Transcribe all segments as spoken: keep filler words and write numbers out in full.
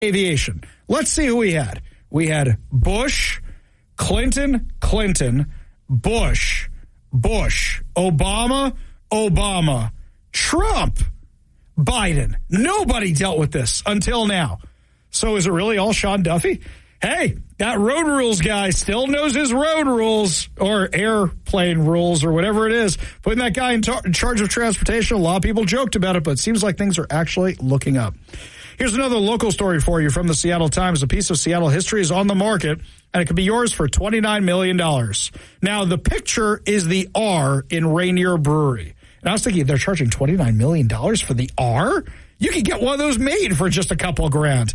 aviation. Let's see who we had. We had Bush, Clinton, Clinton, Bush, Bush, Obama, Obama, Trump, Biden. Nobody dealt with this until now. So is it really all Sean Duffy? Hey, that road rules guy still knows his road rules or airplane rules or whatever it is. Putting that guy in, tar- in charge of transportation, a lot of people joked about it, but it seems like things are actually looking up. Here's another local story for you from the Seattle Times. A piece of Seattle history is on the market, and it could be yours for twenty-nine million dollars. Now, the picture is the R in Rainier Brewery. And I was thinking, they're charging twenty-nine million dollars for the R? You could get one of those made for just a couple of grand.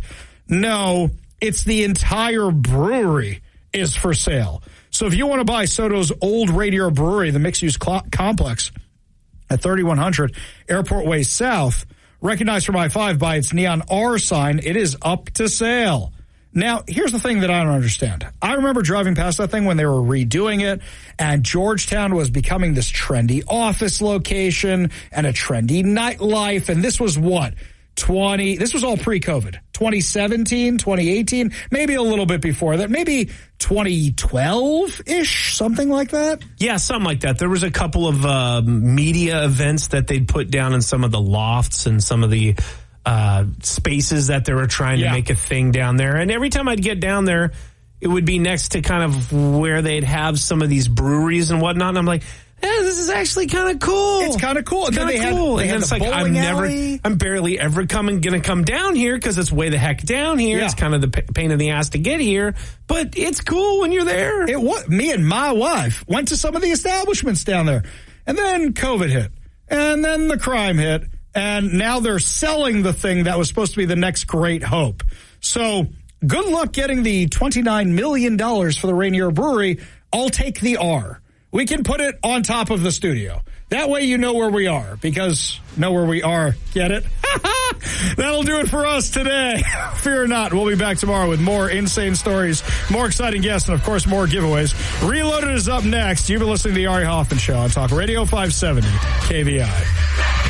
No, it's the entire brewery is for sale. So if you want to buy Soto's old Rainier Brewery, the mixed-use cl- complex at thirty-one hundred Airport Way South, recognized from I five by its neon R sign, it is up to sale. Now, here's the thing that I don't understand. I remember driving past that thing when they were redoing it, and Georgetown was becoming this trendy office location and a trendy nightlife, and this was what? twenty This was all pre-COVID. twenty seventeen, twenty eighteen, maybe a little bit before that, maybe twenty twelve-ish, something like that. Yeah, something like that. There was a couple of uh, media events that they'd put down in some of the lofts and some of the uh, spaces that they were trying yeah. to make a thing down there. And every time I'd get down there, it would be next to kind of where they'd have some of these breweries and whatnot. And I'm like, yeah, this is actually kind of cool. It's kind of cool. Kind of cool. Had, and it's like, I'm never, alley. I'm barely ever coming, going to come down here because it's way the heck down here. Yeah. It's kind of the p- pain in the ass to get here, but it's cool when you're there. It was, me and my wife went to some of the establishments down there, and then COVID hit, and then the crime hit, and now they're selling the thing that was supposed to be the next great hope. So good luck getting the twenty-nine million dollars for the Rainier Brewery. I'll take the R. We can put it on top of the studio. That way you know where we are, because know where we are. Get it? That'll do it for us today. Fear not. We'll be back tomorrow with more insane stories, more exciting guests, and, of course, more giveaways. Reloaded is up next. You've been listening to the Ari Hoffman Show on Talk Radio five seventy K V I.